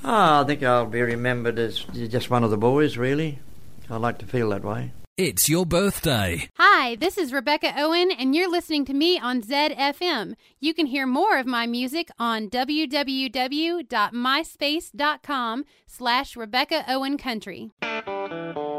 I think I'll be remembered as just one of the boys, really. I like to feel that way. It's your birthday. Hi, this is Rebecca Owen, and you're listening to me on ZFM. You can hear more of my music on www.myspace.com/Rebecca Owen Country.